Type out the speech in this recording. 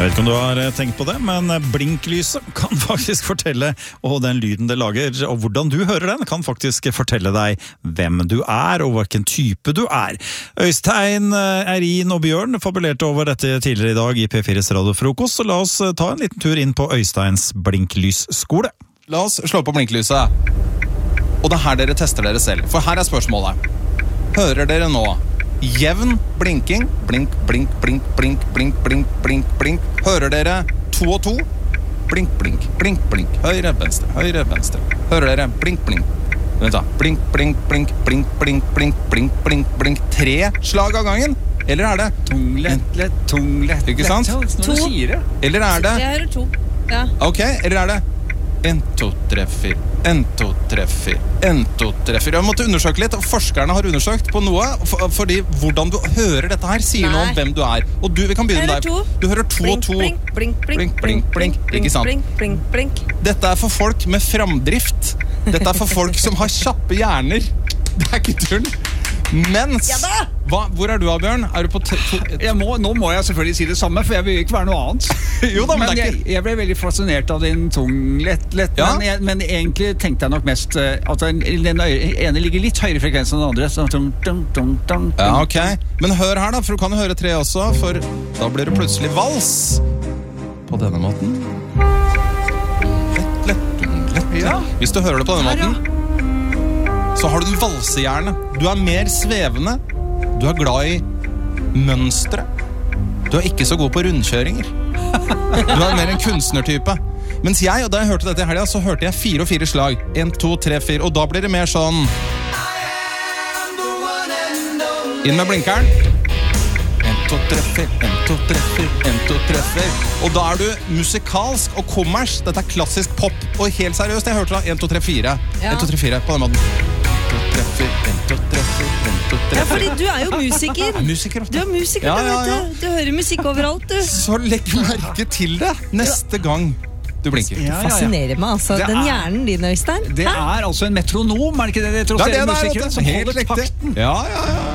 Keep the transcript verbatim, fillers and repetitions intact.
Jeg vet ikke om du har tenkt på det, men blinklyset kan faktisk fortelle, og den lyden det lager, og hvordan du hører den, kan faktisk fortelle deg hvem du er, og hvilken type du er. Øystein, Eirin og Bjørn fabulerte over dette tidligere i dag i P fires radiofrokost, så la oss ta en liten tur inn på Øysteins blinklysskole. La oss slå på blinklyset. Og det er her dere tester dere selv, for her er spørsmålet. Hører dere nå jevn blinking, blink, blink, blink, blink, blink, blink, blink, blink. Hører dere to og to? Blink, blink, blink, blink. Høyre, venstre, høyre, venstre. Hører dere blink, blink. Vent da. Blink, blink, blink, blink, blink, blink, blink, blink, blink. Tre slag av gangen? Eller er det tung, lett, lett, tung, lett, ikke sant? To. Eller er det Jeg hører to. Ja. Ok, eller er det en, to, tre, fire. En, to, tre, fire. En, to, tre, fire. Jeg måtte undersøke litt, og forskerne har undersøkt på noe, for, fordi hvordan du hører dette her sier Nei. Noe om hvem du er. Og du, vi kan begynne med deg. Du hører to og to. Blink, blink, blink, blink, blink, blink, ikke sant? Blink, blink, blink. Dette er for folk med framdrift. Dette er for folk som har kjappe hjerner. Det er ikke tull. Mens, ja hva, hvor er du av, Bjørn? Er du på to, jeg må, nå må jeg selvfølgelig si det samme, for jeg vil ikke være noe annet. Jo da, men, men jeg, jeg ble veldig fascinert av din tung, lett, lett, ja. men, jeg, men egentlig tenkte jeg nok mest uh, at den, den ene ligger litt høyere frekvens enn den andre. Så, tung, tung, tung, tung, ja, ok. Men hør her da, for du kan jo høre tre også, for da blir det plutselig vals. På denne måten. Lett, lett, tung, lett. Ja. Hvis du hører det på denne måten, så har du den valsehjerne. Du er mer svevende. Du er glad i mønstre. Du er ikke så god på rundkjøringer. Du er mer en kunstnertype. Mens jeg, og da jeg hørte dette i helgen, så hørte jeg fire og fire slag. En, to, tre, fire. Og da blir det mer sånn inn med blinkeren. En, to, tre, fire. En, to, tre, fire. En, to, tre, fire. Og da er du musikalsk og kommers. Dette er klassisk pop. Og helt seriøst, jeg hørte da en, to, tre, fire. En, to, tre, fire på den måten. Ja, fordi du er jo musiker. Er musiker ofte. Du er musiker, ja, ja, ja. Du, du hører musikk overalt, du. Så legg merke til det neste gang du blinker. Det fascinerer meg, altså. Det Den er, hjernen din, Øystein. Det er altså en metronom, er det ikke det det Det er det det er, helt riktig. Ja, ja, ja.